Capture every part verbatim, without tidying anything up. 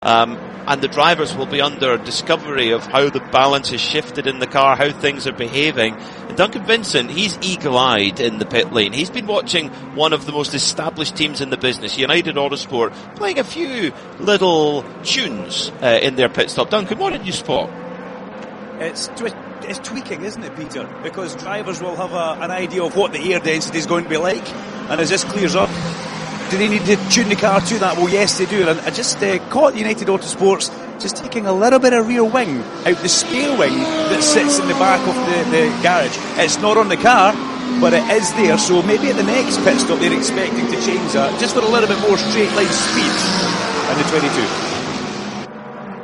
Um, and the drivers will be under discovery of how the balance has shifted in the car, how things are behaving. And Duncan Vincent, he's eagle-eyed in the pit lane. He's been watching one of the most established teams in the business, United Autosport, playing a few little tunes uh, in their pit stop. Duncan, what did you spot? It's twi- it's tweaking, isn't it, Peter? Because drivers will have a, an idea of what the air density is going to be like, and as this clears up, do they need to tune the car to that? Well, yes, they do. And I just uh, caught United Autosports just taking a little bit of rear wing out the spare wing that sits in the back of the, the garage. It's not on the car, but it is there. So maybe at the next pit stop they're expecting to change that just for a little bit more straight line speed in the twenty-two.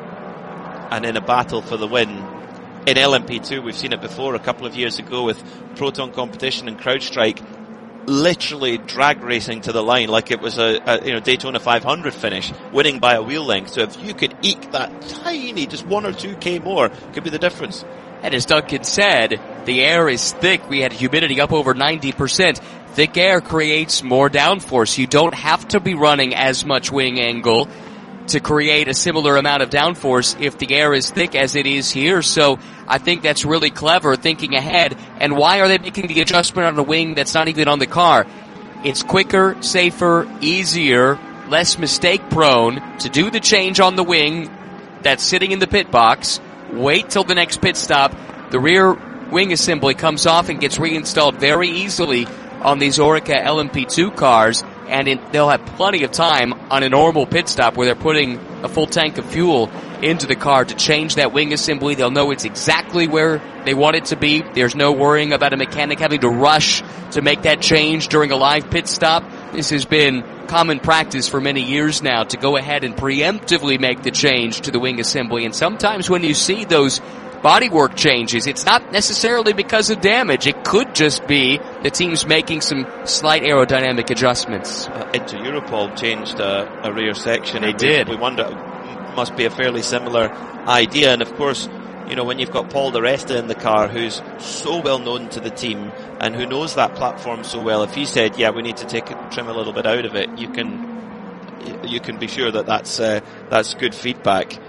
And in a battle for the win in L M P two, we've seen it before a couple of years ago with Proton Competition and CrowdStrike, literally drag racing to the line like it was a, a you know Daytona five hundred finish, winning by a wheel length. So if you could eke that tiny, just one or two K more, could be the difference. And as Duncan said, the air is thick. We had humidity up over ninety percent. Thick air creates more downforce. You don't have to be running as much wing angle to create a similar amount of downforce if the air is thick as it is here. So I think that's really clever, thinking ahead. And why are they making the adjustment on the wing that's not even on the car? It's quicker, safer, easier, less mistake prone to do the change on the wing that's sitting in the pit box. Wait till the next pit stop. The rear wing assembly comes off and gets reinstalled very easily on these Oreca L M P two cars. And it, they'll have plenty of time on a normal pit stop where they're putting a full tank of fuel into the car to change that wing assembly. They'll know it's exactly where they want it to be. There's no worrying about a mechanic having to rush to make that change during a live pit stop. This has been common practice for many years now to go ahead and preemptively make the change to the wing assembly. And sometimes when you see those bodywork changes, it's not necessarily because of damage. It could just be the team's making some slight aerodynamic adjustments. Uh, Inter Europol changed a, a rear section. They we, did. We wonder, it must be a fairly similar idea. And of course, you know, when you've got Paul Di Resta in the car, who's so well known to the team and who knows that platform so well, if he said, yeah, we need to take it, trim a little bit out of it, you can, you can be sure that that's, uh, that's good feedback.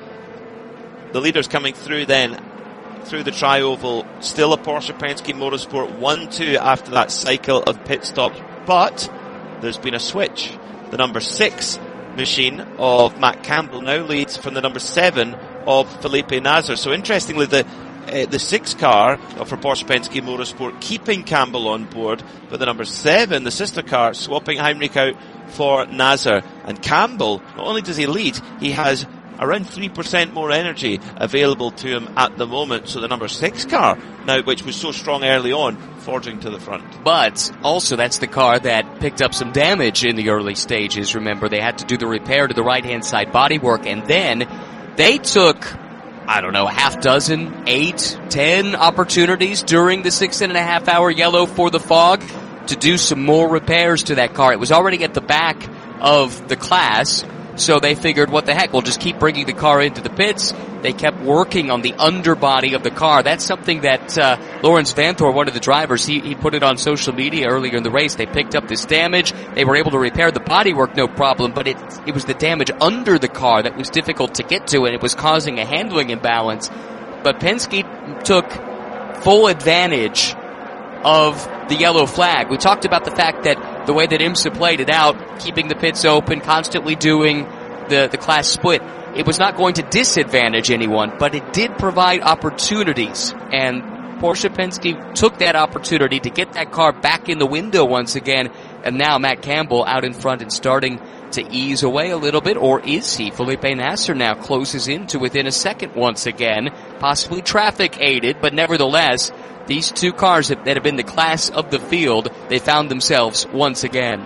The leaders coming through then, through the tri-oval, still a Porsche Penske Motorsport one two after that cycle of pit stops, but there's been a switch. The number six machine of Matt Campbell now leads from the number seven of Felipe Nasr. So interestingly, the uh, the six car for Porsche Penske Motorsport keeping Campbell on board, but the number seven, the sister car, swapping Heinrich out for Nasr. And Campbell, not only does he lead, he has around three percent more energy available to him at the moment. So the number six car, now which was so strong early on, forging to the front. But also that's the car that picked up some damage in the early stages. Remember, they had to do the repair to the right-hand side bodywork, and then they took, I don't know, a half dozen, eight, ten opportunities during the six and a half hour yellow for the fog to do some more repairs to that car. It was already at the back of the class, so they figured, what the heck, we'll just keep bringing the car into the pits. They kept working on the underbody of the car. That's something that uh, Lawrence Vanthor, one of the drivers, he, he put it on social media earlier in the race. They picked up this damage. They were able to repair the bodywork, no problem, but it, it was the damage under the car that was difficult to get to, and it was causing a handling imbalance. But Penske took full advantage of the yellow flag. We talked about the fact that the way that IMSA played it out, keeping the pits open, constantly doing the, the class split, it was not going to disadvantage anyone, but it did provide opportunities. And Porsche Penske took that opportunity to get that car back in the window once again. And now Matt Campbell out in front and starting to ease away a little bit. Or is he? Felipe Nasr now closes in to within a second once again. Possibly traffic aided, but nevertheless, these two cars that have been the class of the field, they found themselves once again.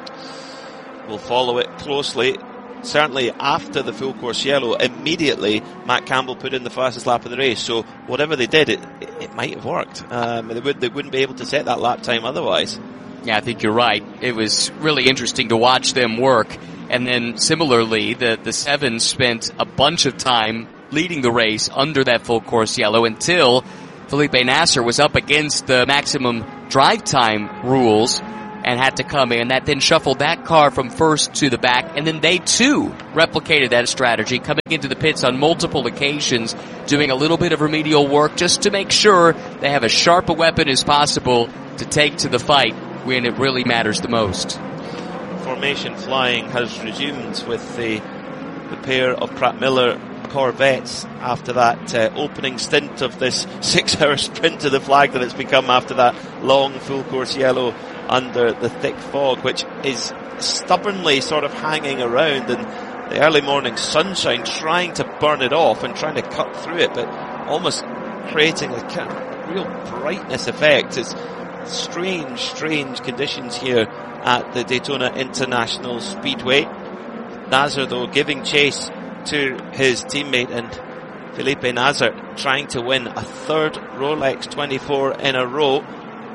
We'll follow it closely. Certainly after the full course yellow, immediately Matt Campbell put in the fastest lap of the race. So whatever they did, it, it, it might have worked. Um, they, would, they wouldn't be able to set that lap time otherwise. Yeah, I think you're right. It was really interesting to watch them work. And then similarly, the, the seven spent a bunch of time leading the race under that full course yellow until Felipe Nasr was up against the maximum drive time rules and had to come in. That then shuffled that car from first to the back, and then they too replicated that strategy, coming into the pits on multiple occasions, doing a little bit of remedial work just to make sure they have as sharp a weapon as possible to take to the fight when it really matters the most. Formation flying has resumed with the the pair of Pratt Miller Corvettes after that uh, opening stint of this six-hour sprint to the flag that it's become after that long full course yellow under the thick fog, which is stubbornly sort of hanging around in the early morning sunshine, trying to burn it off and trying to cut through it, but almost creating a kind of real brightness effect. It's strange, strange conditions here at the Daytona International Speedway. Nasr, though, giving chase to his teammate, and Felipe Nasr trying to win a third Rolex twenty-four in a row.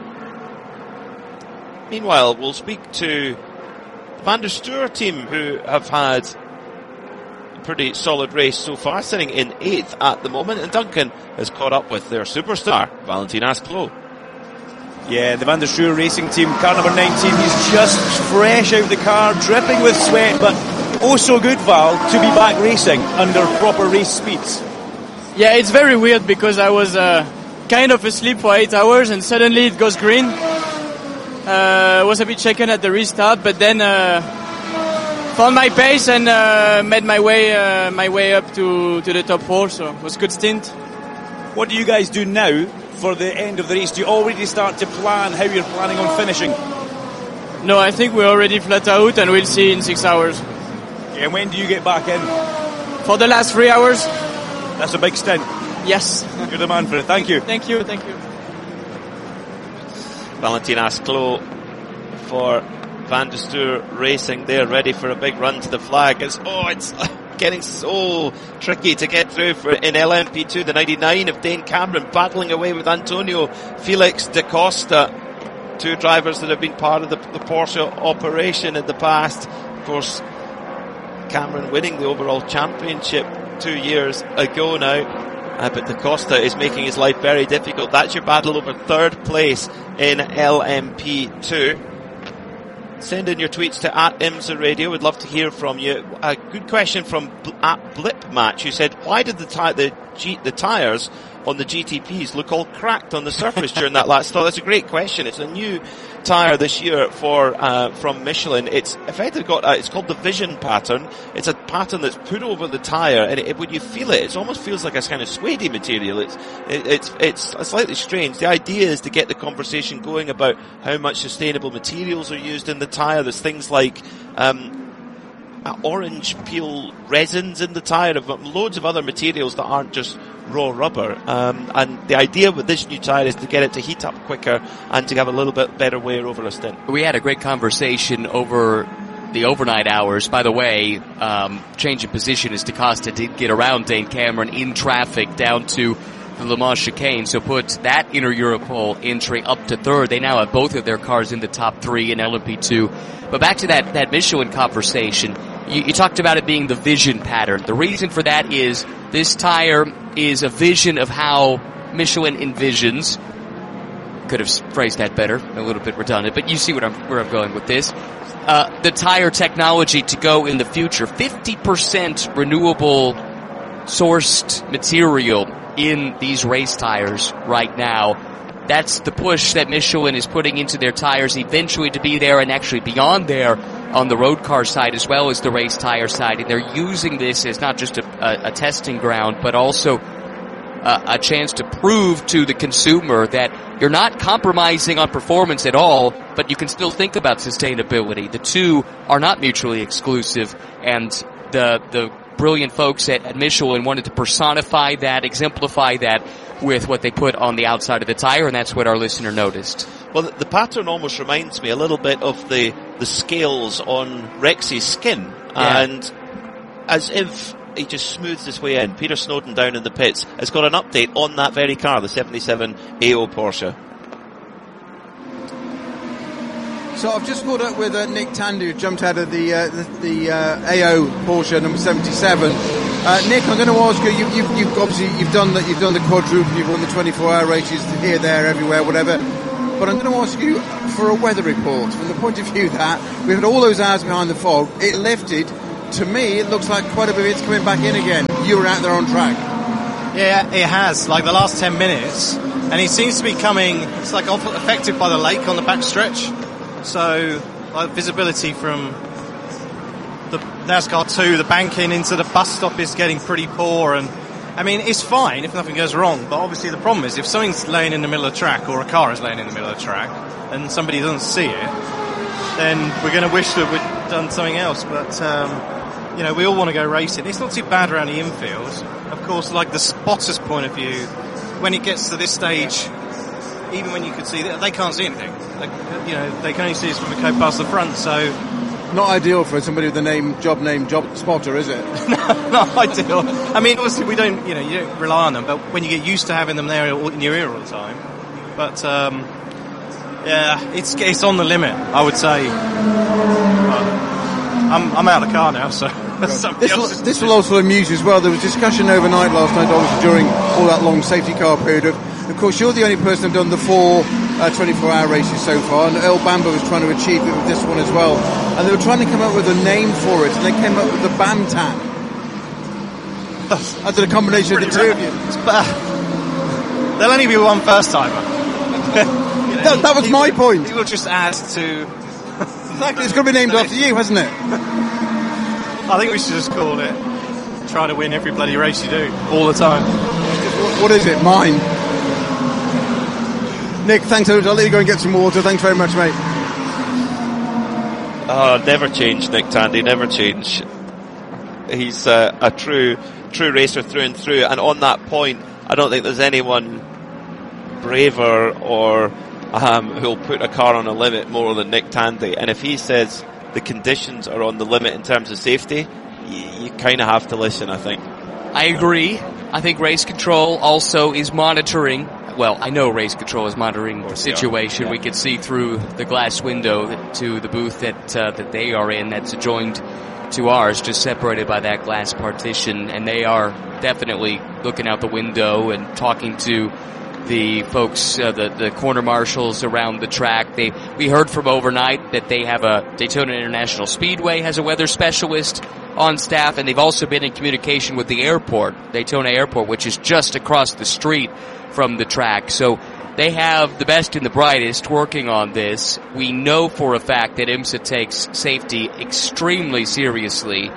Meanwhile, we'll speak to the Van der Steur team, who have had a pretty solid race so far, sitting in eighth at the moment, and Duncan has caught up with their superstar, Valentin Asclot. Yeah, the Van der Steur racing team, car number nineteen, he's just fresh out the car, dripping with sweat, but oh so good, Val, to be back racing under proper race speeds. Yeah, it's very weird because I was uh, kind of asleep for eight hours and suddenly it goes green. I uh, was a bit shaken at the restart, but then uh, found my pace and uh, made my way uh, my way up to, to the top four, so it was a good stint. What do you guys do now for the end of the race? Do you already start to plan how you're planning on finishing? No, I think we're already flat out and we'll see in six hours. Yeah, and when do you get back in? For the last three hours. That's a big stint. Yes. You're the man for it. Thank you. Thank you, thank you. Valentin Asclot for Van der Steur Racing there, ready for a big run to the flag. It's, oh, it's getting so tricky to get through for in L M P two. The ninety-nine of Dane Cameron battling away with Antonio Felix da Costa, two drivers that have been part of the, the Porsche operation in the past. Of course, Cameron winning the overall championship two years ago now. Uh, but Da Costa is making his life very difficult. That's your battle over third place in L M P two. Send in your tweets to at IMSA Radio. We'd love to hear from you. A good question from Bl- at Blip Match, who said, why did the, ti- the, G- the tyres on the G T Ps look all cracked on the surface during that last stop? That's a great question. It's a new tyre this year for uh, from Michelin. It's effectively got a, it's called the Vision pattern. It's a pattern that's put over the tyre, and it, when you feel it, it almost feels like a kind of suede material. It's it, it's it's slightly strange. The idea is to get the conversation going about how much sustainable materials are used in the tyre. There's things like um, orange peel resins in the tyre, of loads of other materials that aren't just raw rubber, um, and the idea with this new tyre is to get it to heat up quicker and to have a little bit better wear over a stint. We had a great conversation over the overnight hours. By the way, um, change in position as Da Costa did get around Dane Cameron in traffic down to the Le Mans chicane, so put that inner Europol entry up to third. They now have both of their cars in the top three in L M P two. But back to that, that Michelin conversation, you, you talked about it being the Vision pattern. The reason for that is this tire is a vision of how Michelin envisions. Could have phrased that better, a little bit redundant, but you see what I'm, where I'm going with this. Uh, the tire technology to go in the future. fifty percent renewable sourced material in these race tires right now. That's the push that Michelin is putting into their tires eventually to be there and actually beyond there on the road car side as well as the race tire side. And they're using this as not just a, a, a testing ground, but also a, a chance to prove to the consumer that you're not compromising on performance at all, but you can still think about sustainability. The two are not mutually exclusive, and the the brilliant folks at, at Michelin wanted to personify that, exemplify that with what they put on the outside of the tire, and that's what our listener noticed. Well, the, the pattern almost reminds me a little bit of the, the scales on Rex's skin, yeah. And as if he just smooths his way in. Peter Snowden down in the pits has got an update on that very car, the seventy-seven A O Porsche. So I've just caught up with uh, Nick Tandy, who jumped out of the uh, the, the uh, A O Porsche number seventy-seven. Uh, Nick, I'm going to ask you. you you've, you've obviously you've done the you've done the quadruple, you've won the twenty-four hour races here, there, everywhere, whatever. but I'm going to ask you for a weather report from the point of view that we've had all those hours behind the fog. It lifted. To me, it looks like quite a bit of it's coming back in again. You were out there on track. Yeah, it has, like the last ten minutes, and it seems to be coming, it's like affected by the lake on the back stretch, so like, visibility from the NASCAR two, the banking into the bus stop is getting pretty poor, and I mean, it's fine if nothing goes wrong, but obviously the problem is if something's laying in the middle of the track, or a car is laying in the middle of the track, and somebody doesn't see it, then we're going to wish that we'd done something else, but um, you know, we all want to go racing. It's not too bad around the infield. Of course, like the spotter's point of view, when it gets to this stage, even when you could see, they can't see anything. Like, you know, they can only see us from a coat past the front, so... Not ideal for somebody with the name, job name, job spotter, is it? no, not ideal. I mean, obviously we don't, you know, you don't rely on them, but when you get used to having them there in your ear all the time. But, um, yeah, it's it's on the limit, I would say. But I'm, I'm out of the car now, so... This will, this will also amuse you as well. There was discussion overnight last night, obviously during all that long safety car period. Of, of course, you're the only person who's done the four uh, twenty-four hour races so far, and Earl Bamber was trying to achieve it with this one as well. And they were trying to come up with a name for it, and they came up with the Bantam. I did a combination of the two of you. There'll only be one first timer. you know, that, that was he, my point. He will just add to. Exactly, it's going to be named after you, hasn't it? I think we should just call it try to win every bloody race you do, all the time. What is it? Mine. Nick, thanks so much. I'll let you go and get some water. Thanks very much, mate. Oh, never change, Nick Tandy, never change. He's uh, a true true racer through and through, and on that point, I don't think there's anyone braver or um, who'll put a car on a limit more than Nick Tandy. And if he says the conditions are on the limit in terms of safety, you, you kind of have to listen, I think. I agree. I think race control also is monitoring. Well, I know race control is monitoring the situation. Yeah. We can see through the glass window to the booth that uh, that they are in, that's adjoined to ours, just separated by that glass partition, and they are definitely looking out the window and talking to the folks, uh, the, the corner marshals around the track. They, we heard from overnight that they have a Daytona International Speedway has a weather specialist on staff, and they've also been in communication with the airport, Daytona Airport, which is just across the street from the track. So they have the best and the brightest working on this. We know for a fact that IMSA takes safety extremely seriously.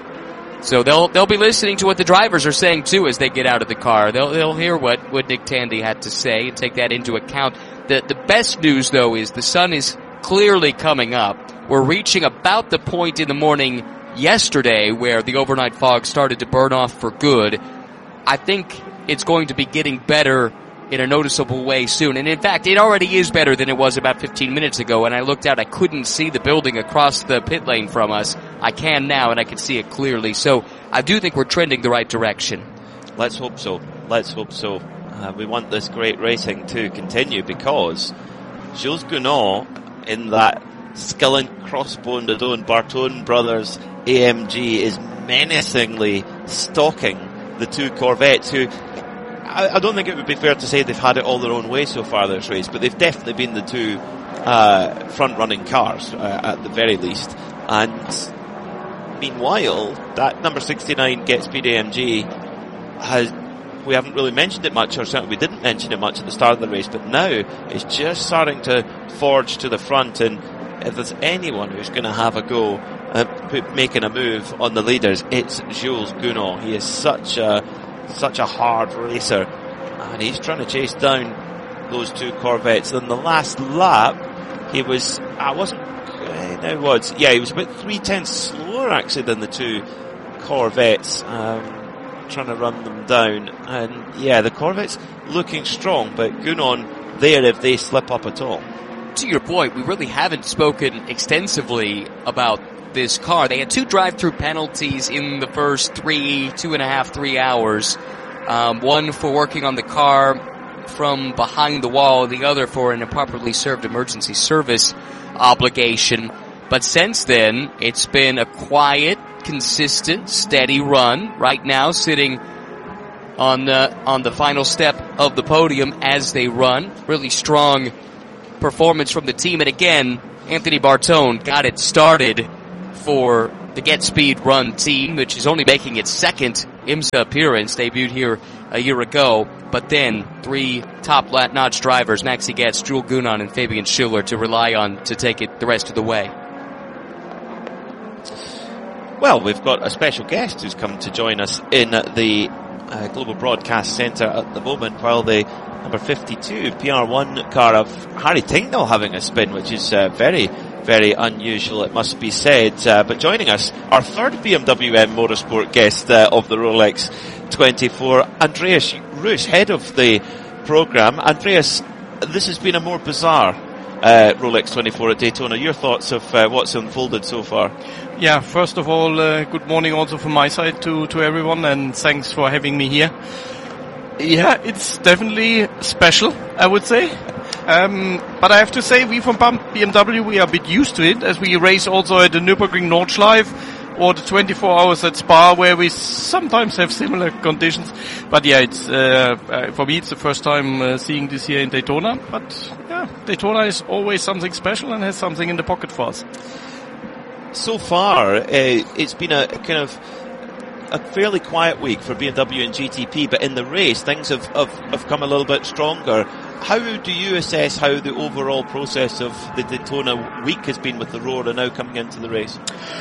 So they'll they'll be listening to what the drivers are saying too as they get out of the car. They'll they'll hear what, what Nick Tandy had to say and take that into account. The the best news though is the sun is clearly coming up. We're reaching about the point in the morning yesterday where the overnight fog started to burn off for good. I think it's going to be getting better in a noticeable way soon. And in fact, it already is better than it was about fifteen minutes ago. When I looked out, I couldn't see the building across the pit lane from us. I can now, and I can see it clearly. So I do think we're trending the right direction. Let's hope so. Let's hope so. Uh, we want this great racing to continue because Jules Gounod in that Skillen Crossbone Dodon Bartone Brothers A M G is menacingly stalking the two Corvettes who, I, I don't think it would be fair to say they've had it all their own way so far this race, but they've definitely been the two uh, front-running cars uh, at the very least. And meanwhile, that number sixty-nine Get Speed A M G has, we haven't really mentioned it much, or certainly we didn't mention it much at the start of the race, but now it's just starting to forge to the front, and if there's anyone who's going to have a go at put, making a move on the leaders, it's Jules Gounod. He is such a such a hard racer, and he's trying to chase down those two Corvettes. In the last lap, he was, I wasn't, no was, yeah, he was about three tenths slower actually than the two Corvettes, um, trying to run them down. And yeah, the Corvette's looking strong, but Gounod there if they slip up at all. To your point, we really haven't spoken extensively about this car. They had two drive-through penalties in the first three, two and a half, three hours. Um, one for working on the car from behind the wall, the other for an improperly served emergency service obligation. But since then, it's been a quiet, consistent, steady run. Right now, sitting on the on the final step of the podium as they run. Really strong performance from the team. And again, Anthony Bartone got it started for the Get Speed Run team, which is only making its second IMSA appearance, debuted here a year ago. But then three top-notch drivers, Maxi Getz, Jules Gounon, and Fabian Schiller, to rely on to take it the rest of the way. Well, we've got a special guest who's come to join us in the uh, Global Broadcast Centre at the moment, while the number fifty-two P R one car of Harry Tincknell having a spin, which is uh, very, very unusual, it must be said. Uh, but joining us, our third B M W M Motorsport guest uh, of the Rolex twenty-four, Andreas Russ, head of the programme. Andreas, this has been a more bizarre uh, Rolex twenty-four at Daytona. Your thoughts of uh, what's unfolded so far? Yeah, first of all, uh, good morning also from my side to, to everyone, and thanks for having me here. Yeah, it's definitely special, I would say. Um, but I have to say, we from B M W, we are a bit used to it, as we race also at the Nürburgring Nordschleife or the twenty-four hours at Spa, where we sometimes have similar conditions. But yeah, it's uh, uh, for me, it's the first time uh, seeing this here in Daytona. But yeah, Daytona is always something special and has something in the pocket for us. So far, uh, it's been a kind of a fairly quiet week for B M W and G T P, but in the race, things have, have, have come a little bit stronger. How do you assess how the overall process of the Daytona week has been with the Aurora now coming into the race?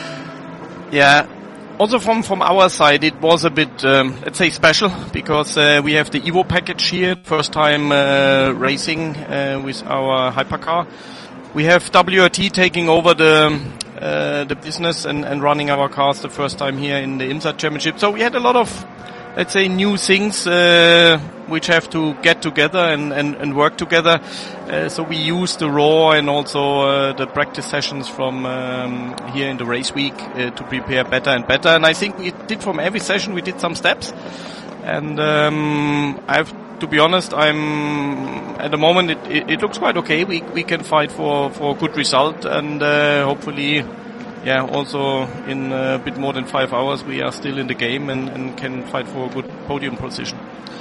Yeah, also from, from our side, it was a bit, um, let's say, special, because uh, we have the Evo package here, first time uh, racing uh, with our hypercar. We have W R T taking over the uh, the business and, and running our cars the first time here in the IMSA Championship. So we had a lot of, let's say, new things uh, which have to get together and, and, and work together. Uh, so we used the raw and also uh, the practice sessions from um, here in the race week uh, to prepare better and better. And I think we did from every session, we did some steps. And um, I've to be honest, I'm at the moment it, it, it looks quite okay. We we can fight for, for a good result, and uh, hopefully, yeah, also in a bit more than five hours we are still in the game and, and can fight for a good podium position.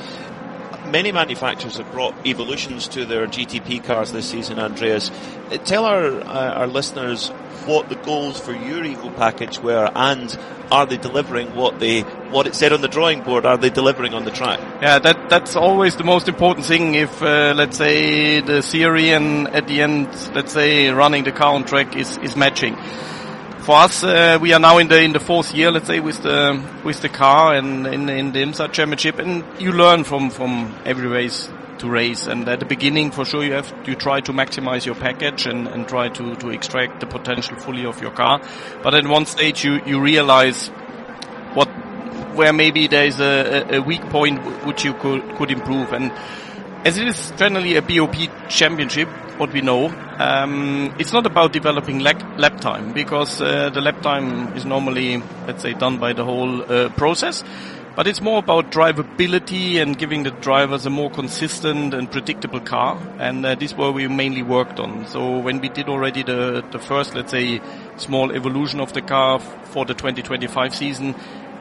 Many manufacturers have brought evolutions to their G T P cars this season, Andreas. Tell our uh, our listeners what the goals for your Evo package were, and are they delivering what they what it said on the drawing board? Are they delivering on the track? Yeah, that that's always the most important thing. If uh, let's say the theory and at the end, let's say running the car on track is is matching. For us, uh, we are now in the in the fourth year, let's say, with the with the car and in in the IMSA Championship, and you learn from from every race to race. And at the beginning, for sure, you have you try to maximize your package and and try to to extract the potential fully of your car. But at one stage, you you realize what where maybe there is a, a weak point which you could could improve. And as it is generally a B O P championship, what we know, um, it's not about developing lap, lap time, because uh, the lap time is normally, let's say, done by the whole uh, process. But it's more about drivability and giving the drivers a more consistent and predictable car. And uh, this is where we mainly worked on. So when we did already the, the first, let's say, small evolution of the car for the twenty twenty-five season,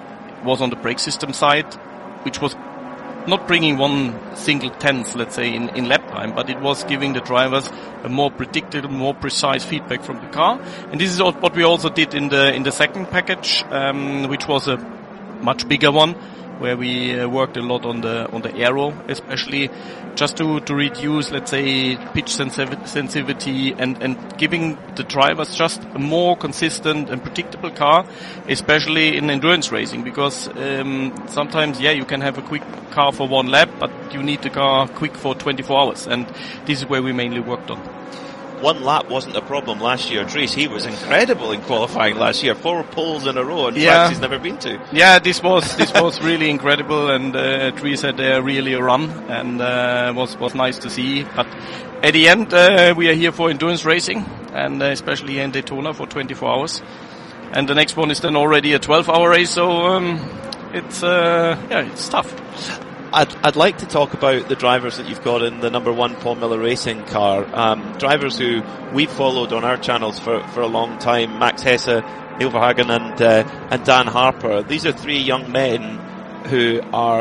was on the brake system side, which was not bringing one single tenth, let's say, in, in lap time, but it was giving the drivers a more predictable, more precise feedback from the car. And this is what we also did in the in the second package, um, which was a much bigger one, where we uh, worked a lot on the on the aero, especially just to to reduce, let's say, pitch sensiv- sensitivity and and giving the drivers just a more consistent and predictable car, especially in endurance racing, because um, sometimes, yeah, you can have a quick car for one lap, but you need the car quick for twenty-four hours, and this is where we mainly worked on. One lap wasn't a problem last year. Dries, he was incredible in qualifying last year. Four poles in a row on yeah. tracks he's never been to. Yeah, this was this was really incredible, and uh, Dries had uh, really a run, and uh, was was nice to see. But at the end, uh, we are here for endurance racing, and uh, especially here in Daytona for twenty-four hours. And the next one is then already a twelve-hour race, so um, it's uh, yeah, it's tough. I'd, I'd like to talk about the drivers that you've got in the number one Paul Miller Racing car. Um, drivers who we've followed on our channels for, for a long time. Max Hesse, Neil Verhagen and, uh, and Dan Harper. These are three young men who are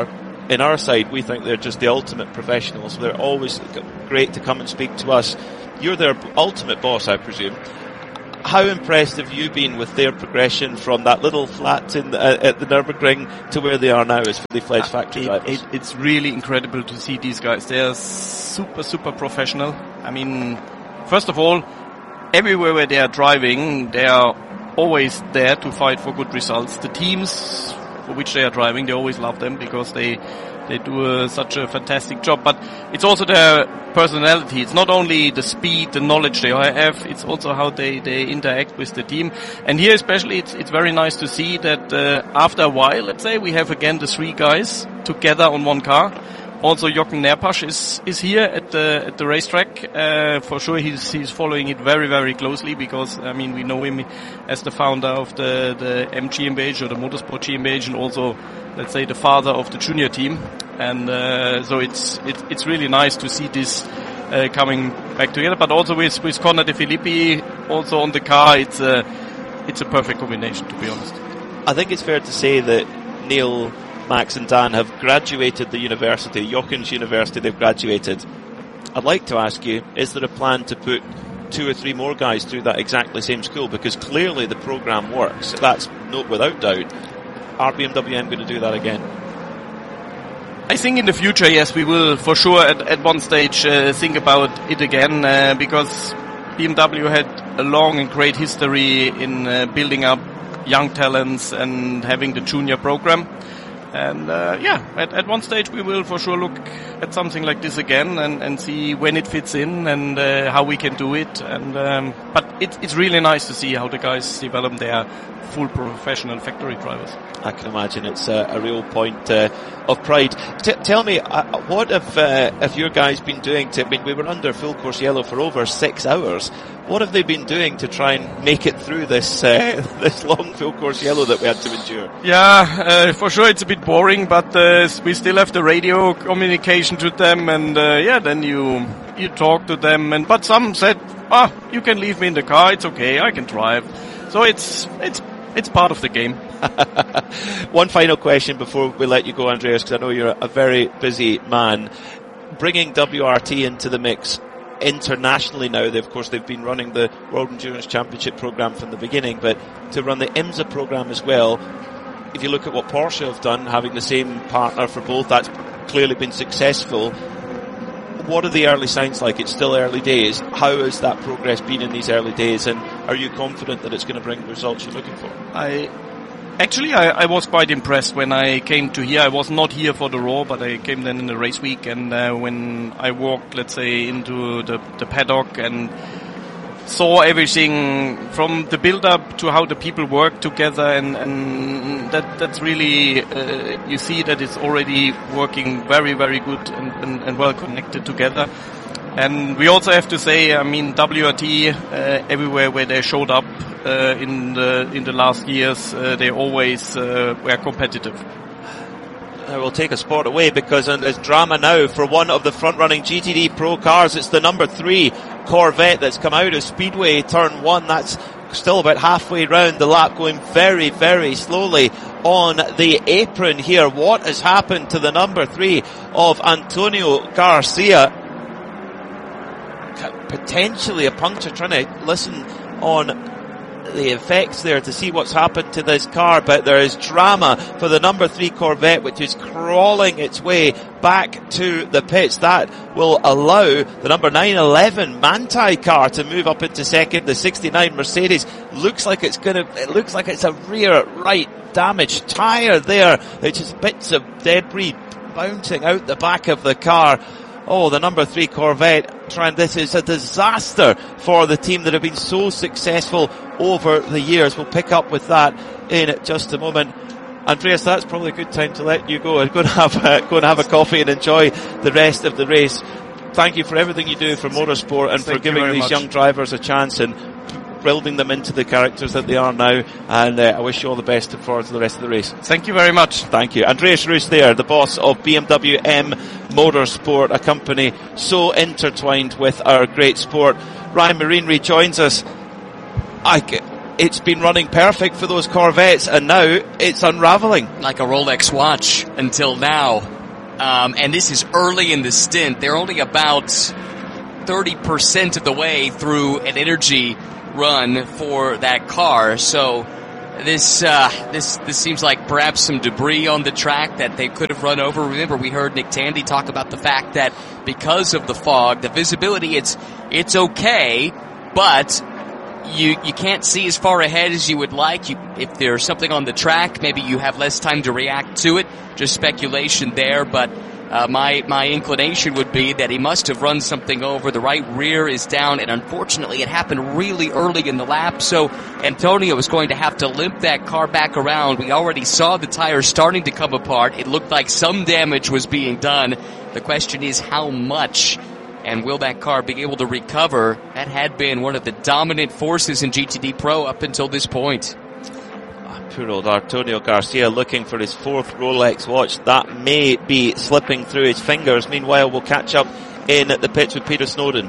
in our side, we think they're just the ultimate professionals. They're always great to come and speak to us. You're their ultimate boss, I presume. How impressed have you been with their progression from that little flat in the, uh, at the Nürburgring to where they are now as fully fledged factory it, drivers? It, it's really incredible to see these guys. They're super, super professional. I mean, first of all, everywhere where they are driving, they are always there to fight for good results. The teams for which they are driving, they always love them because they they do a, such a fantastic job. But it's also their personality. It's not only the speed, the knowledge they have, it's also how they, they interact with the team. And here especially, it's, it's very nice to see that uh, after a while, let's say, we have again the three guys together on one car. Also, Jochen Nerpasch is is here at the at the racetrack. Uh, for sure, he's he's following it very very closely because I mean we know him as the founder of the the M G m B H or the Motorsport G m B H, and also let's say the father of the junior team. And uh, so it's it, it's really nice to see this uh, coming back together. But also with with Conor De Filippi also on the car, it's a it's a perfect combination, to be honest. I think it's fair to say that Neil, Max and Dan have graduated the university, Jochen's university they've graduated. I'd like to ask you, is there a plan to put two or three more guys through that exactly same school? Because clearly the programme works. That's no, without doubt. Are B M W M going to do that again? I think in the future, yes, we will for sure at, at one stage uh, think about it again uh, because B M W had a long and great history in uh, building up young talents and having the junior program. And uh, yeah, at, at one stage we will for sure look at something like this again and, and see when it fits in and uh, how we can do it. And um, but it, it's really nice to see how the guys develop their full professional factory drivers. I can imagine it's a, a real point uh, of pride. T- tell me, uh, what have, uh, have your guys been doing to, I mean, we were under full course yellow for over six hours. What have they been doing to try and make it through this uh, this long full course yellow that we had to endure? Yeah, uh, for sure it's a bit boring, but uh, we still have the radio communication to them, and uh, yeah, then you you talk to them. And but some said, "Ah, you can leave me in the car. It's okay. I can drive." So it's it's it's part of the game. One final question before we let you go, Andreas, because I know you're a very busy man. Bringing W R T into the mix internationally now, they, of course they've been running the World Endurance Championship program from the beginning, but to run the IMSA program as well, if you look at what Porsche have done, having the same partner for both, that's clearly been successful. What are the early signs like? It's still early days. How has that progress been in these early days, and are you confident that it's going to bring the results you're looking for? I Actually, I, I was quite impressed when I came to here. I was not here for the Raw, but I came then in the race week, and uh, when I walked, let's say, into the, the paddock and saw everything from the build-up to how the people work together, and, and that that's really, uh, you see that it's already working very, very good and, and, and well connected together. And we also have to say, I mean, W R T, uh, everywhere where they showed up uh, in the in the last years, uh, they always uh, were competitive. I will take a spot away because there's drama now for one of the front-running G T D Pro cars. It's the number three Corvette that's come out of Speedway turn one. That's still about halfway round the lap, going very, very slowly on the apron here. What has happened to the number three of Antonio Garcia? Potentially a puncture, trying to listen on the effects there to see what's happened to this car, but there is drama for the number three Corvette, which is crawling its way back to the pits. That will allow the number nine eleven Manthey car to move up into second. The sixty-nine Mercedes looks like it's gonna, it looks like it's a rear right damaged tyre there. It's just bits of debris bouncing out the back of the car. Oh, the number three Corvette trying, this is a disaster for the team that have been so successful over the years. We'll pick up with that in just a moment. Andreas, that's probably a good time to let you go and go and have a, go and have a coffee and enjoy the rest of the race. Thank you for everything you do for motorsport and Thank for giving these much. young drivers a chance and building them into the characters that they are now. And uh, I wish you all the best and forward to the rest of the race. Thank you very much. Thank you. Andreas Roos there, the boss of B M W M Motorsport, a company so intertwined with our great sport. Ryan Marine rejoins us. I, it's been running perfect for those Corvettes, and now it's unravelling. Like a Rolex watch until now. Um, and this is early in the stint. They're only about thirty percent of the way through an energy run for that car. So this uh, this this seems like perhaps some debris on the track that they could have run over. Remember, we heard Nick Tandy talk about the fact that because of the fog, the visibility, it's it's okay, but you you can't see as far ahead as you would like. You, if there's something on the track, maybe you have less time to react to it. Just speculation there, but Uh, my, my inclination would be that he must have run something over. The right rear is down, and unfortunately it happened really early in the lap, so Antonio was going to have to limp that car back around. We already saw the tires starting to come apart. It looked like some damage was being done. The question is how much, and will that car be able to recover? That had been one of the dominant forces in G T D Pro up until this point. Poor old Antonio Garcia looking for his fourth Rolex watch. That may be slipping through his fingers. Meanwhile, we'll catch up in at the pits with Peter Snowden.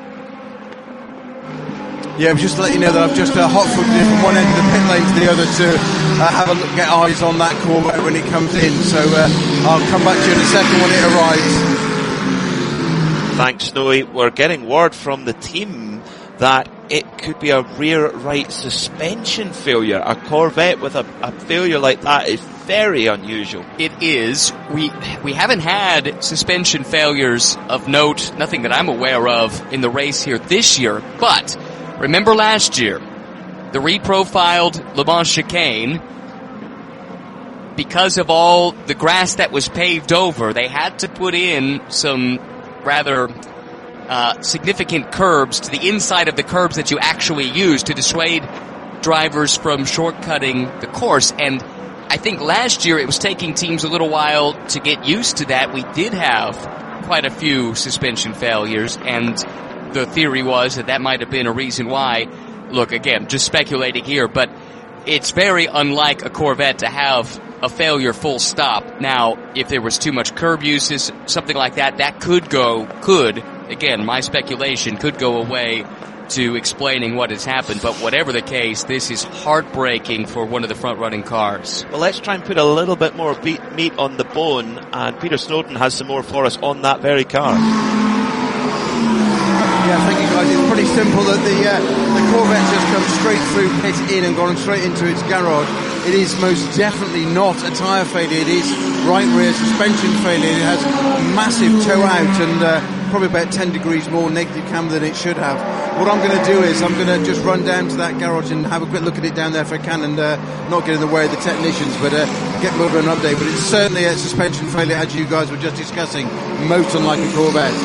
Yeah, just to let you know that I've just uh, hot-footed it from one end of the pit lane to the other to uh, have a look, get eyes on that Corvette when it comes in. So uh, I'll come back to you in a second when it arrives. Thanks, Snowy. We're getting word from the team that it could be a rear right suspension failure. A Corvette with a, a failure like that is very unusual. It is. We we haven't had suspension failures of note, nothing that I'm aware of in the race here this year. But remember last year, the reprofiled Le Mans chicane, because of all the grass that was paved over, they had to put in some rather Uh, significant curbs to the inside of the curbs that you actually use to dissuade drivers from shortcutting the course. And I think last year it was taking teams a little while to get used to that. We did have quite a few suspension failures, and the theory was that that might have been a reason why. Look, again, just speculating here, but it's very unlike a Corvette to have a failure full stop. Now, if there was too much curb uses, something like that, that could go, could, again, my speculation, could go away to explaining what has happened. But whatever the case, this is heartbreaking for one of the front-running cars. Well, let's try and put a little bit more beat, meat on the bone, and Peter Snowden has some more for us on that very car. Yeah, thank you guys. It's pretty simple that the uh, the Corvette just come straight through pit in and gone straight into its garage. It is most definitely not a tyre failure. It is right rear suspension failure. It has massive toe out and uh, probably about ten degrees more negative cam than it should have. What I'm going to do is I'm going to just run down to that garage and have a quick look at it down there if I can, and uh, not get in the way of the technicians, but uh, get more of an update. But it's certainly a suspension failure, as you guys were just discussing, most unlike a Corvette.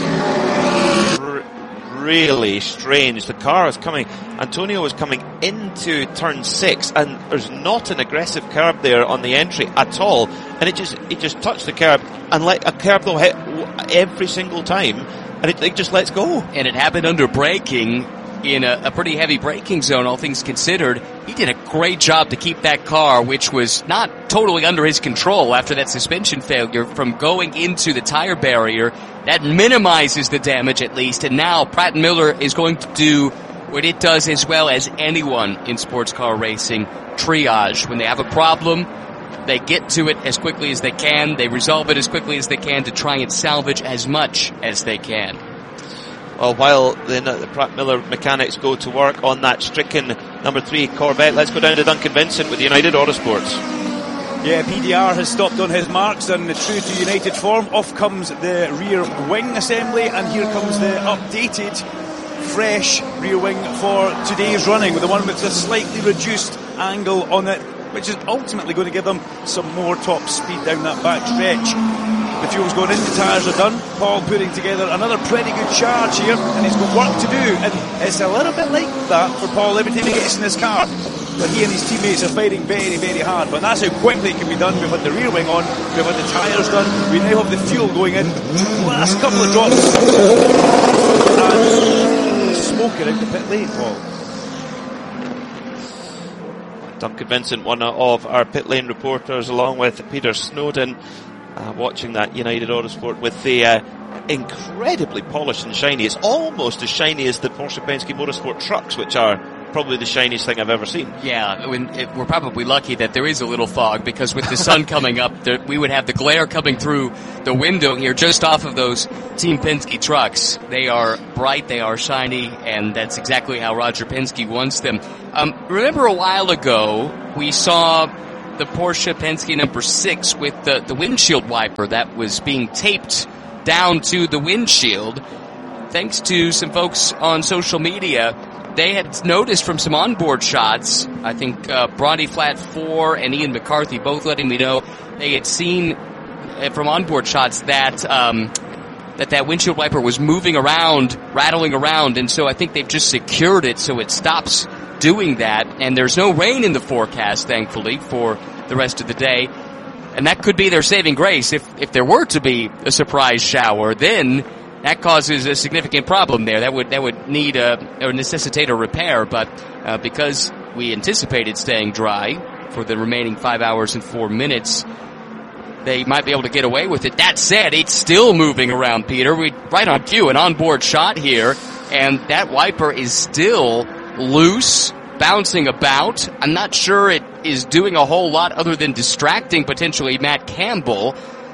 Really strange. The car is coming, Antonio was coming into turn six, and there's not an aggressive curb there on the entry at all, and it just it just touched the curb and let a curb though hit every single time, and it, it just lets go. And it happened under braking in a, a pretty heavy braking zone, all things considered. He did a great job to keep that car, which was not totally under his control after that suspension failure, from going into the tire barrier. That minimizes the damage at least, and now Pratt and Miller is going to do what it does as well as anyone in sports car racing: triage. When they have a problem, they get to it as quickly as they can, they resolve it as quickly as they can to try and salvage as much as they can. Well, while the, the Pratt Miller mechanics go to work on that stricken number three Corvette, let's go down to Duncan Vincent with United Autosports. Yeah, P D R has stopped on his marks, and true to United form, off comes the rear wing assembly, and here comes the updated, fresh rear wing for today's running, with the one with a slightly reduced angle on it, which is ultimately going to give them some more top speed down that back stretch. The fuel's going in, the tyres are done. Paul putting together another pretty good charge here, and he's got work to do, and it's a little bit like that for Paul every time he gets in his car. But he and his teammates are fighting very, very hard, but that's how quickly it can be done. We've had the rear wing on, we've had the tyres done, we now have the fuel going in. Last couple of drops, and smoke it out the pit lane, Paul. Duncan Vincent, one of our pit lane reporters, along with Peter Snowden, uh, watching that United Autosport with the uh, incredibly polished and shiny. It's almost as shiny as the Porsche Penske Motorsport trucks, which are probably the shiniest thing I've ever seen. Yeah, I mean, it, we're probably lucky that there is a little fog, because with the sun coming up, there, we would have the glare coming through the window here just off of those Team Penske trucks. They are bright, they are shiny, and that's exactly how Roger Penske wants them. Um, remember a while ago, we saw the Porsche Penske number six with the, the windshield wiper that was being taped down to the windshield. Thanks to some folks on social media, they had noticed from some onboard shots, I think uh, Bronte Flat four and Ian McCarthy both letting me know they had seen uh, from onboard shots that um, that that windshield wiper was moving around, rattling around, and so I think they've just secured it so it stops doing that. And there's no rain in the forecast, thankfully, for the rest of the day. And that could be their saving grace. If if there were to be a surprise shower, then that causes a significant problem there. That would that would need a or necessitate a repair. But uh, because we anticipated staying dry for the remaining five hours and four minutes, they might be able to get away with it. That said, it's still moving around, Peter. We right on cue, an onboard shot here, and that wiper is still loose, bouncing about. I'm not sure it is doing a whole lot other than distracting potentially Matt Campbell,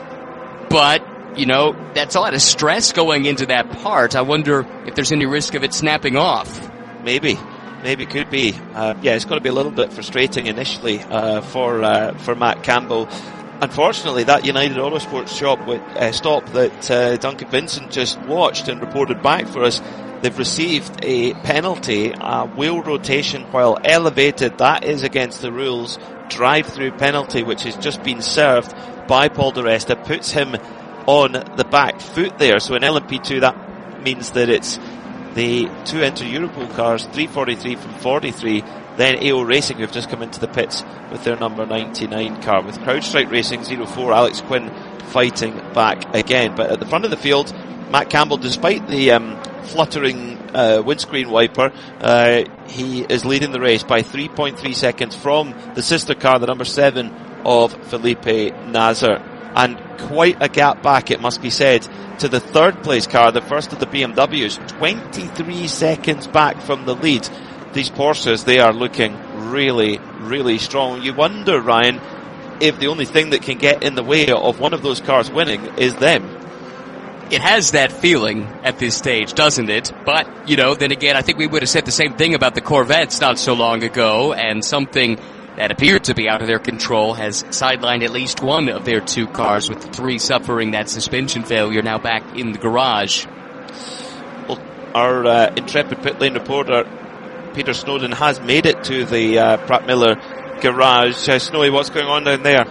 but you know, that's a lot of stress going into that part. I wonder if there's any risk of it snapping off. Maybe. Maybe it could be. Uh, yeah, it's going to be a little bit frustrating initially uh, for uh, for Matt Campbell. Unfortunately, that United Autosports shop with, uh, stop that uh, Duncan Vincent just watched and reported back for us, they've received a penalty, a wheel rotation while elevated. That is against the rules. Drive-through penalty, which has just been served by Paul di Resta, puts him on the back foot there. So in L M P two, that means that it's the two Enter Europol cars, three forty-three from forty-three, then A O Racing, who've just come into the pits with their number ninety-nine car. With CrowdStrike Racing zero four, Alex Quinn fighting back again. But at the front of the field, Matt Campbell, despite the um, fluttering uh, windscreen wiper, uh, he is leading the race by three point three seconds from the sister car, the number seven of Felipe Nasr. And quite a gap back, it must be said, to the third place car, the first of the B M Ws, twenty-three seconds back from the lead. These Porsches, they are looking really, really strong. You wonder, Ryan, if the only thing that can get in the way of one of those cars winning is them. It has that feeling at this stage, doesn't it? But, you know, then again, I think we would have said the same thing about the Corvettes not so long ago, and something that appeared to be out of their control has sidelined at least one of their two cars, with the three suffering that suspension failure now back in the garage. Well, our uh, intrepid pit lane reporter, Peter Snowden, has made it to the uh, Pratt Miller garage. Uh, Snowy, what's going on down there?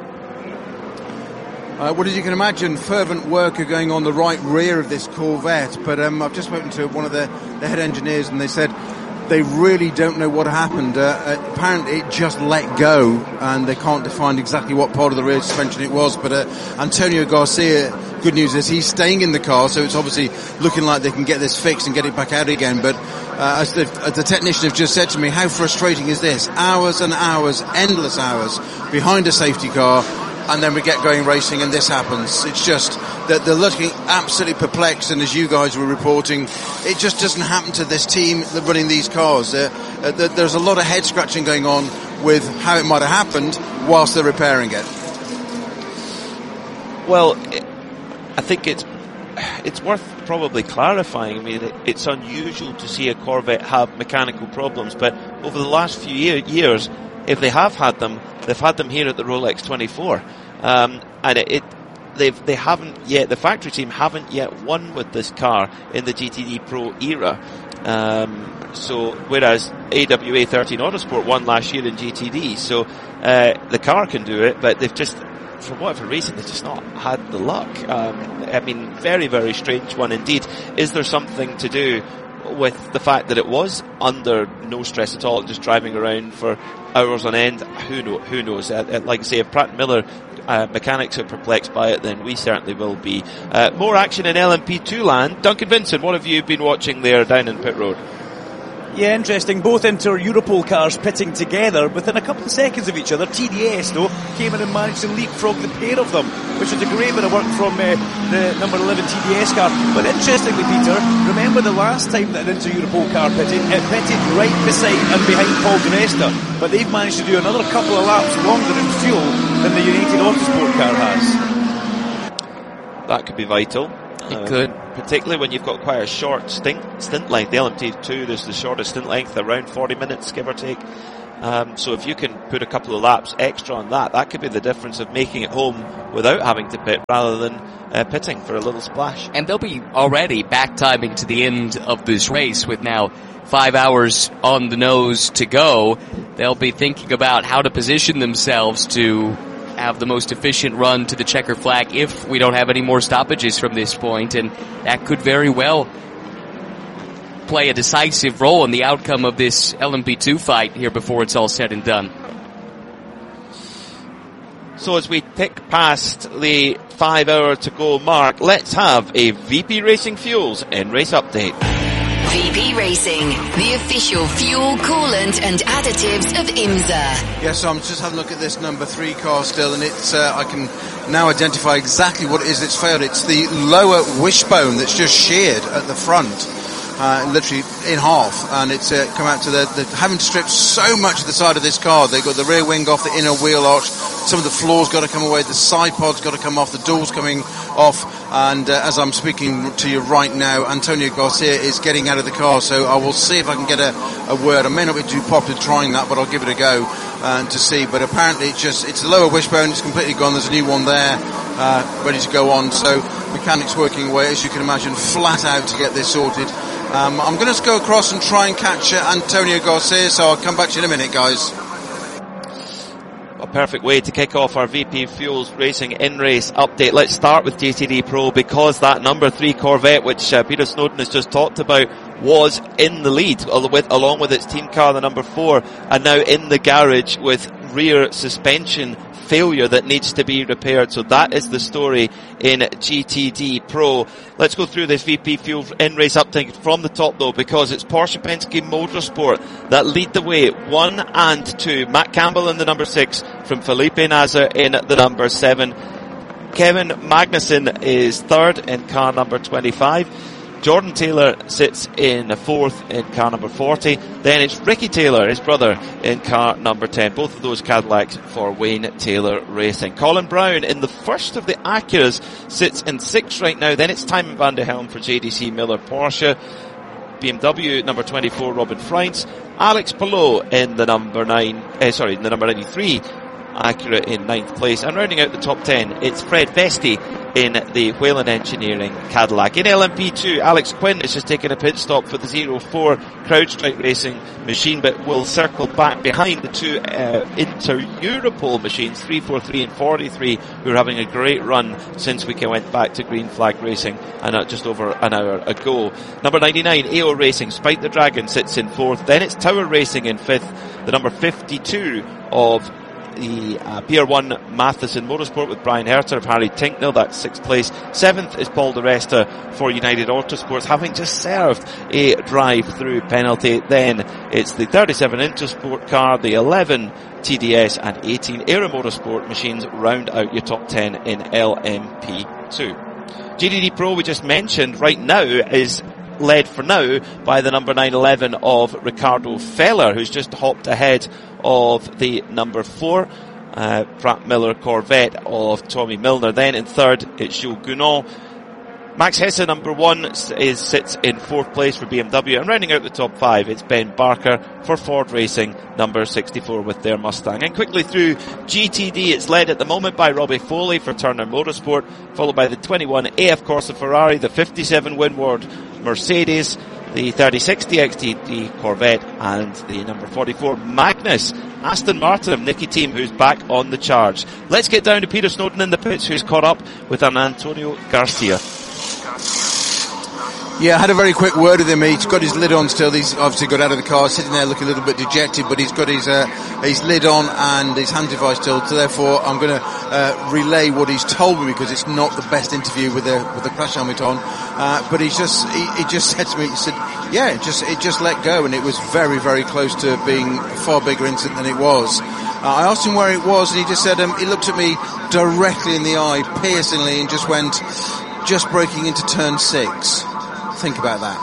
Uh, well, as you can imagine, fervent work are going on the right rear of this Corvette, but um, I've just spoken to one of the, the head engineers, and they said they really don't know what happened. Uh, uh, apparently it just let go, and they can't define exactly what part of the rear suspension it was, but uh, Antonio Garcia, good news is he's staying in the car, so it's obviously looking like they can get this fixed and get it back out again. But uh, as, the, as the technician have just said to me, how frustrating is this? Hours and hours, endless hours behind a safety car, and then we get going racing and this happens. It's just that they're looking absolutely perplexed, and as you guys were reporting, it just doesn't happen to this team that running these cars. Uh, uh, there's a lot of head scratching going on with how it might have happened whilst they're repairing it. Well, it, I think it's it's worth probably clarifying. I mean, it, it's unusual to see a Corvette have mechanical problems, but over the last few year, years, if they have had them, they've had them here at the Rolex twenty-four, um, and it, it they've they haven't yet. The factory team haven't yet won with this car in the G T D Pro era. Um, so whereas A W A thirteen Autosport won last year in G T D, so uh, the car can do it, but they've just, for whatever reason, they've just not had the luck. Um, I mean, very very strange one indeed. Is there something to do with the fact that it was under no stress at all, just driving around for hours on end? Who know, who knows? Uh, like I say, if Pratt Miller uh, mechanics are perplexed by it, then we certainly will be. Uh, more action in L M P two land. Duncan Vincent, what have you been watching there down in pit road? Yeah, interesting. Both Inter-Europol cars pitting together within a couple of seconds of each other. T D S, though, came in and managed to leapfrog the pair of them, which was a great bit of work from uh, the number eleven T D S car. But interestingly, Peter, remember the last time that an Inter-Europol car pitted? It pitted right beside and behind Paul di Resta. But they've managed to do another couple of laps longer in fuel than the United Autosport car has. That could be vital. It uh, could. Particularly when you've got quite a short stint, stint length. The L M P two, there's the shortest stint length, around forty minutes, give or take. Um, so if you can put a couple of laps extra on that, that could be the difference of making it home without having to pit rather than uh, pitting for a little splash. And they'll be already back timing to the end of this race with now five hours on the nose to go. They'll be thinking about how to position themselves to have the most efficient run to the checker flag if we don't have any more stoppages from this point, and that could very well play a decisive role in the outcome of this L M P two fight here before it's all said and done. So as we tick past the five hour to go mark, let's have a V P Racing Fuels in race update. V P Racing, the official fuel, coolant and additives of IMSA. Yes, so I'm just having a look at this number three car still, and it's uh, I can now identify exactly what it is that's failed. It's the lower wishbone that's just sheared at the front. Uh, literally in half, and it's uh, come out to the, the having to strip so much of the side of this car. They've got the rear wing off, the inner wheel arch, some of the floor's got to come away, the side pod's got to come off, the door's coming off, and uh, as I'm speaking to you right now, Antonio Garcia is getting out of the car, so I will see if I can get a, a word. I may not be too popular trying that, but I'll give it a go uh, to see. But apparently it's just, it's the lower wishbone, it's completely gone, there's a new one there, uh, ready to go on, so mechanics working away, as you can imagine, flat out to get this sorted. Um, I'm going to go across and try and catch uh, Antonio Garcia, so I'll come back to you in a minute, guys. A perfect way to kick off our V P Fuels Racing in-race update. Let's start with G T D Pro, because that number three Corvette, which uh, Peter Snowden has just talked about, was in the lead, with, along with its team car, the number four, and now in the garage with rear suspension failure that needs to be repaired. So that is the story in G T D Pro. Let's go through this V P Fuel in-race update from the top, though, because it's Porsche Penske Motorsport that lead the way, one and two. Matt Campbell in the number six, from Felipe Nasr in the number seven. Kevin Magnussen is third in car number twenty-five. Jordan Taylor sits in fourth in car number forty. Then it's Ricky Taylor, his brother, in car number ten. Both of those Cadillacs for Wayne Taylor Racing. Colin Brown in the first of the Acuras sits in sixth right now. Then it's Timon van de Helm for J D C Miller Porsche. B M W number twenty-four, Robin Freins. Alex Palou in the number nine, eh, sorry, in the number ninety-three. Acura in ninth place, and rounding out the top ten, it's Fred Vesti in the Whelen Engineering Cadillac. In L M P two, Alex Quinn is just taking a pit stop for the zero four CrowdStrike Racing machine, but will circle back behind the two uh, Inter-Europol machines, three forty-three and forty-three, who are having a great run since we went back to Green Flag Racing and uh, just over an hour ago. Number ninety-nine, A O Racing, Spike the Dragon sits in fourth. Then it's Tower Racing in fifth, the number fifty-two of the uh, P R one Matheson Motorsport with Brian Herter of Harry Tinknell, that's sixth place. Seventh is Paul di Resta for United Autosports, having just served a drive-through penalty. Then it's the thirty-seven Intersport car, the eleven T D S and eighteen Aero Motorsport machines round out your top ten in L M P two. G T D Pro, we just mentioned, right now is led for now by the number nine eleven of Ricardo Feller, who's just hopped ahead of the number four uh, Pratt Miller Corvette of Tommy Milner. Then in third it's Jules Gounon. Max Hesse, number one, is sits in fourth place for B M W, and rounding out the top five it's Ben Barker for Ford Racing, number sixty-four, with their Mustang. And quickly through G T D, it's led at the moment by Robbie Foley for Turner Motorsport, followed by the twenty-one A F Corsa Ferrari, the fifty-seven Winward Mercedes, the thirty sixty X T D Corvette, and the number forty-four Magnus Aston Martin of Nicky Team, who's back on the charge. Let's get down to Peter Snowden in the pits, who's caught up with an Antonio Garcia. Yeah, I had a very quick word with him. He's got his lid on still. He's obviously got out of the car, sitting there looking a little bit dejected, but he's got his uh, his lid on and his hand device still. So therefore, I'm going to uh, relay what he's told me, because it's not the best interview with the with the crash helmet on. Uh, but he just he, he just said to me, he said, "Yeah, it just it just let go, and it was very very close to being a far bigger incident than it was." Uh, I asked him where it was, and he just said um, he looked at me directly in the eye, piercingly, and just went, "Just breaking into turn six." Think about that.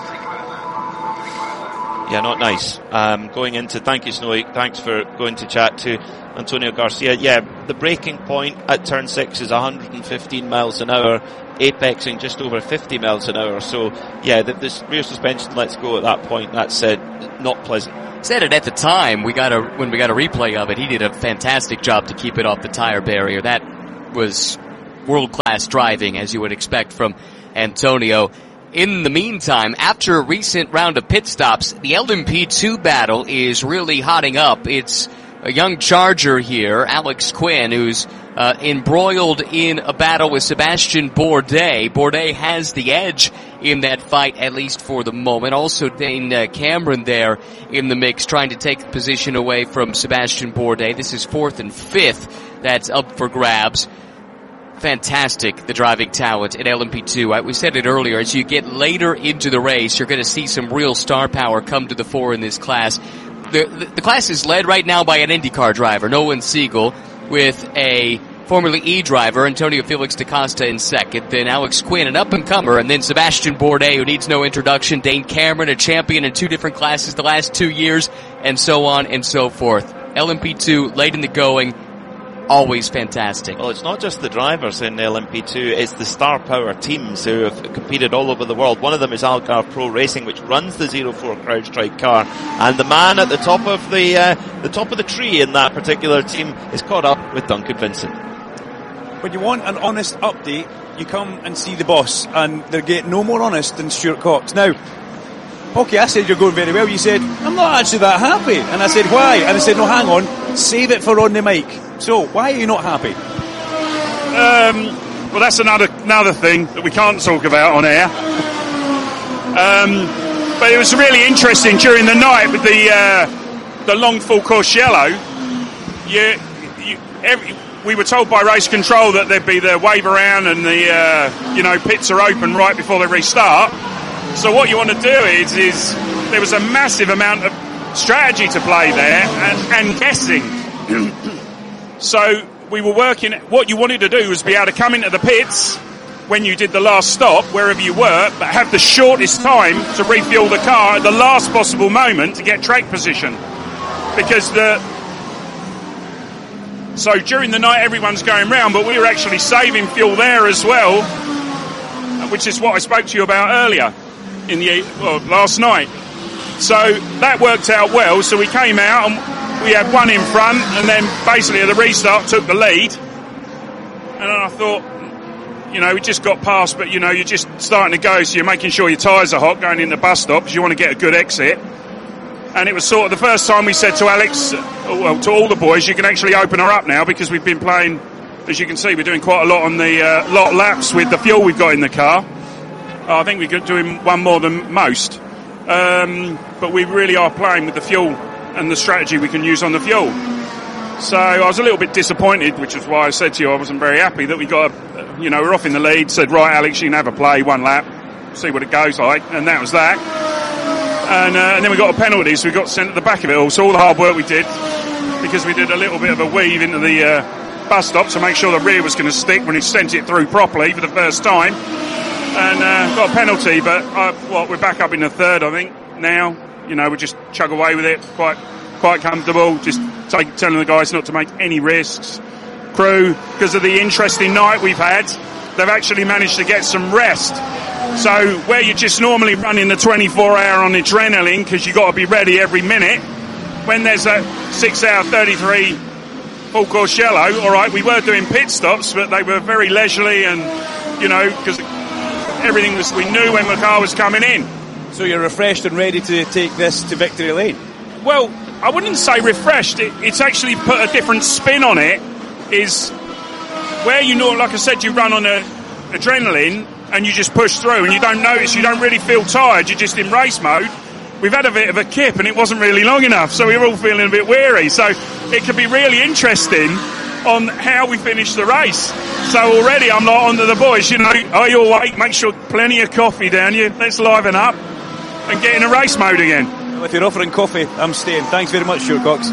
Yeah, not nice. Um, going into, thank you, Snowy. Thanks for going to chat to Antonio Garcia. Yeah, the breaking point at turn six is one hundred fifteen miles an hour, apexing just over fifty miles an hour. So, yeah, the, this rear suspension lets go at that point. That's uh, not pleasant. Said it at the time. We got a when we got a replay of it. He did a fantastic job to keep it off the tire barrier. That was world class driving, as you would expect from Antonio. In the meantime, after a recent round of pit stops, the L M P two battle is really hotting up. It's a young charger here, Alex Quinn, who's uh, embroiled in a battle with Sebastian Bourdais. Bourdais has the edge in that fight, at least for the moment. Also, Dane uh, Cameron there in the mix, trying to take the position away from Sebastian Bourdais. This is fourth and fifth. That's up for grabs. Fantastic, the driving talent at L M P two. We said it earlier, as you get later into the race, you're going to see some real star power come to the fore in this class. The, the, the class is led right now by an IndyCar driver, Nolan Siegel, with a Formula E driver, Antonio Felix da Costa, in second, then Alex Quinn, an up-and-comer, and then Sebastian Bourdais, who needs no introduction, Dane Cameron, a champion in two different classes the last two years, and so on and so forth. L M P two, late in the going, always fantastic. Well, it's not just the drivers in L M P two, it's the star power teams who have competed all over the world. One of them is Algarve Pro Racing, which runs the zero four CrowdStrike car, and the man at the top of the uh, the top of the tree in that particular team is caught up with Duncan Vincent. When you want an honest update, you come and see the boss, and they get no more honest than Stuart Cox. Now, okay, I said you're going very well. You said, I'm not actually that happy. And I said, why? And I said, no, hang on, save it for on the mic. So, why are you not happy? Um, well, that's another another thing that we can't talk about on air. Um, but it was really interesting during the night with the uh, the long full course yellow. You, you, every, we were told by race control that there'd be the wave around and the uh, you know pits are open right before they restart. So what you want to do is is there was a massive amount of strategy to play there and, and guessing. So we were working, what you wanted to do was be able to come into the pits when you did the last stop, wherever you were, but have the shortest time to refuel the car at the last possible moment to get track position. Because the, so during the night everyone's going round, but we were actually saving fuel there as well, which is what I spoke to you about earlier in the, well, last night. So that worked out well, so we came out and we had one in front, and then basically at the restart took the lead. And then I thought, you know, we just got past, but you know, you're just starting to go, so you're making sure your tyres are hot going in the bus stop because you want to get a good exit. And it was sort of the first time we said to Alex, well, to all the boys, you can actually open her up now because we've been playing, as you can see, we're doing quite a lot on the uh, lot laps with the fuel we've got in the car. Uh, I think we're doing one more than most. Um, but we really are playing with the fuel and the strategy we can use on the fuel. So I was a little bit disappointed, which is why I said to you I wasn't very happy that we got, a, you know, we're off in the lead, said, right, Alex, you can have a play, one lap, see what it goes like, and that was that. And, uh, and then we got a penalty, so we got sent at the back of it all. So all the hard work we did, because we did a little bit of a weave into the uh, bus stop to make sure the rear was going to stick when he sent it through properly for the first time. And uh, got a penalty, but uh, what, we're back up in the third, I think, now. You know, we just chug away with it, quite quite comfortable, just take, telling the guys not to make any risks. Crew, because of the interesting night we've had, they've actually managed to get some rest. So where you're just normally running the twenty-four hour on adrenaline, because you've got to be ready every minute, when there's a six hour thirty-three full course yellow, all right, we were doing pit stops, but they were very leisurely and, you know, because everything was, we knew when the car was coming in. So you're refreshed and ready to take this to victory lane? Well, I wouldn't say refreshed. It, it's actually put a different spin on it. Is where you know, like I said, you run on a adrenaline and you just push through and you don't notice, you don't really feel tired, you're just in race mode. We've had a bit of a kip and it wasn't really long enough, so we were all feeling a bit weary. So it could be really interesting on how we finish the race. So already I'm like onto the boys, you know, are you awake? Make sure plenty of coffee down you. Let's liven up and get in a race mode again. Well, if you're offering coffee, I'm staying. Thanks very much, Stuart Cox.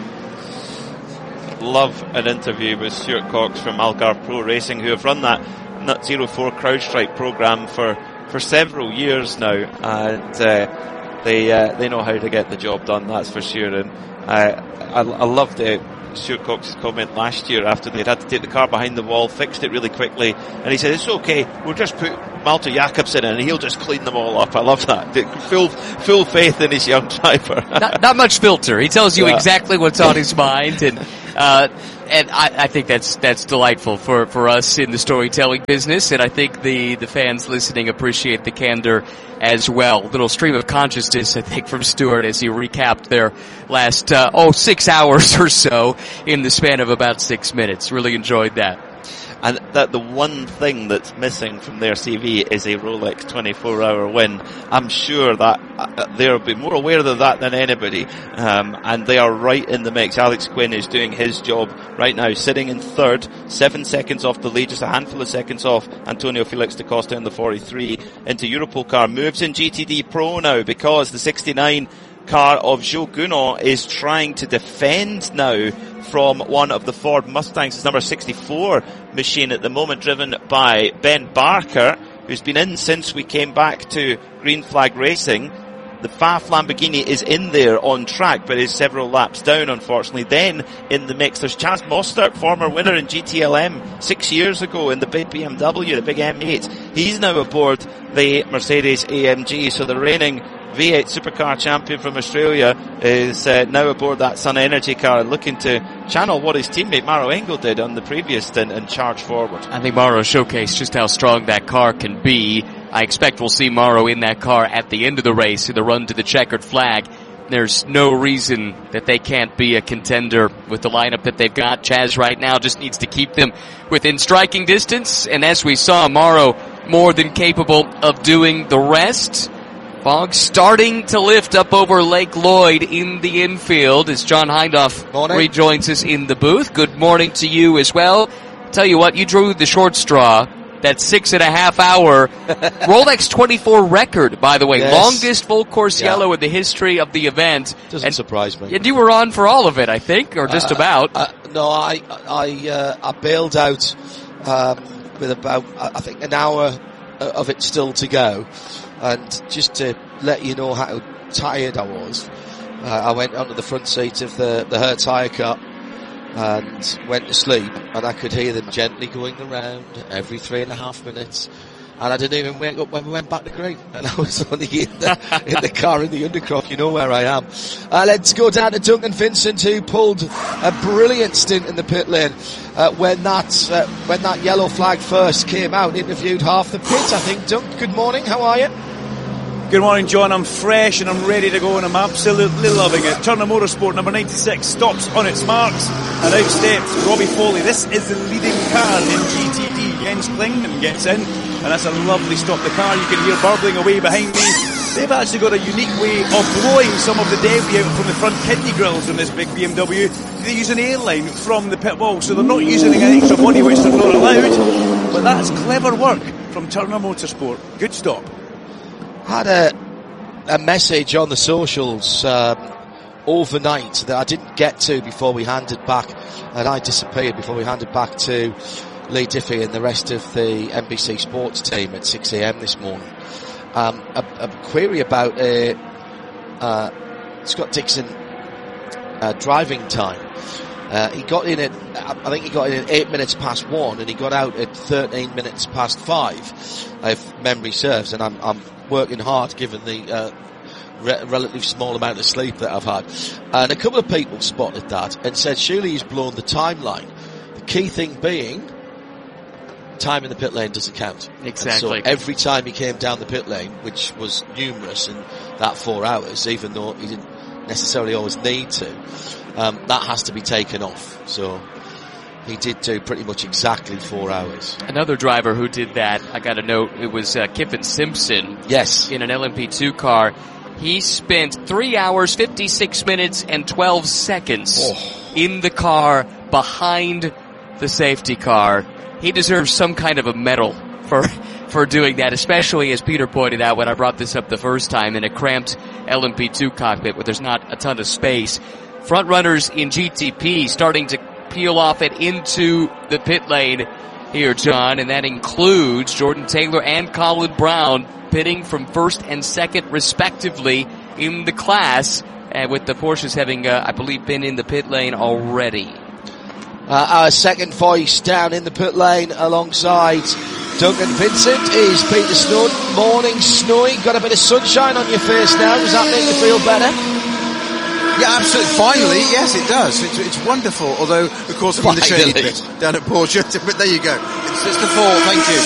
Love an interview with Stuart Cox from Algarve Pro Racing, who have run that Nut Zero four CrowdStrike program for, for several years now, and uh, they uh, they know how to get the job done, that's for sure. And uh, I, I loved it. Stuart Cox's comment last year after they'd had to take the car behind the wall, fixed it really quickly, and he said, it's okay, we'll just put Malte Jakobsen in and he'll just clean them all up. I love that. Full, full faith in his young driver. not, not much filter. He tells you yeah. exactly what's on his mind, and uh, and I, I think that's that's delightful for, for us in the storytelling business, and I think the, the fans listening appreciate the candor as well. Little stream of consciousness, I think, from Stuart as he recapped their last, uh, oh, six hours or so in the span of about six minutes. Really enjoyed that. And that the one thing that's missing from their C V is a Rolex twenty-four hour win. I'm sure that uh, they'll be more aware of that than anybody. Um, and they are right in the mix. Alex Quinn is doing his job right now, sitting in third, seven seconds off the lead, just a handful of seconds off Antonio Felix da Costa in the forty-three. Into Europol car, moves in G T D Pro now because the sixty-nine car of Joe Gunon is trying to defend now from one of the Ford Mustangs. It's number sixty-four machine at the moment, driven by Ben Barker, who's been in since we came back to Green Flag Racing. The F A F Lamborghini is in there on track, but is several laps down, unfortunately. Then in the mix, there's Chaz Mostert, former winner in G T L M six years ago in the big B M W, the big M eight. He's now aboard the Mercedes A M G, so the reigning V eight supercar champion from Australia is uh, now aboard that Sun Energy car, looking to channel what his teammate Maro Engel did on the previous stint and charge forward. I think Maro showcased just how strong that car can be. I expect we'll see Maro in that car at the end of the race in the run to the checkered flag. There's no reason that they can't be a contender with the lineup that they've got. Chaz right now just needs to keep them within striking distance, and as we saw, Maro more than capable of doing the rest. Fog starting to lift up over Lake Lloyd in the infield as John Hindhaugh morning. rejoins us in the booth. Good morning to you as well. Tell you what, you drew the short straw. That six and a half hour Rolex twenty-four record, by the way. Yes. Longest full course yeah. yellow in the history of the event. Doesn't and, surprise me. And you were on for all of it, I think, or just uh, about. Uh, no, I I uh, I bailed out um, with about, I think, an hour of it still to go. And just to let you know how tired I was, uh, I went onto the front seat of the, the Hertz hire car and went to sleep, and I could hear them gently going around every three and a half minutes. And I didn't even wake up when we went back to Green. And I was only in the, in the car in the Undercroft. You know where I am. Uh, let's go down to Duncan Vincent, who pulled a brilliant stint in the pit lane uh, when that uh, when that yellow flag first came out. Interviewed half the pit, I think. Dunk, good morning. How are you? Good morning, John. I'm fresh and I'm ready to go, and I'm absolutely loving it. Turner Motorsport number ninety-six stops on its marks, and out steps Robbie Foley. This is the leading car in G T D. Jens Klingman gets in, and that's a lovely stop. The car you can hear burbling away behind me. They've actually got a unique way of blowing some of the debris out from the front kidney grills on this big B M W. They use an airline from the pit wall, so they're not using an extra body, which they're not allowed. But that's clever work from Turner Motorsport. Good stop. Had a a message on the socials um, overnight that I didn't get to before we handed back, and I disappeared before we handed back to Lee Diffie and the rest of the N B C Sports team at six a.m. this morning. Um, a, a query about uh, uh, Scott Dixon uh, driving time. Uh, he got in at, I think he got in at eight minutes past one, and he got out at thirteen minutes past five, if memory serves. And I'm, I'm working hard given the uh, re- relatively small amount of sleep that I've had. And a couple of people spotted that and said surely he's blown the timeline. The key thing being, time in the pit lane doesn't count. Exactly. And so every time he came down the pit lane, which was numerous in that four hours, even though he didn't necessarily always need to, um, that has to be taken off. So he did do pretty much exactly four hours. Another driver who did that, I got to note, it was uh, Kiffin Simpson. Yes. In an L M P two car. He spent three hours, fifty-six minutes, and twelve seconds oh. in the car behind the safety car. He deserves some kind of a medal for for doing that, especially, as Peter pointed out when I brought this up the first time, in a cramped L M P two cockpit where there's not a ton of space. Front runners in G T P starting to peel off and into the pit lane here, John, and that includes Jordan Taylor and Colin Brown pitting from first and second respectively in the class, and with the Porsches having, uh, I believe, been in the pit lane already. Uh, our second voice down in the pit lane alongside Duncan Vincent is Peter Snowden. Morning snowy, got a bit of sunshine on your face now. Does that make you feel better? Yeah, absolutely. Finally, yes, it does. It's, it's wonderful. Although, of course, from the shady bit down at Porsche. But there you go. It's, it's the fall. Thank you.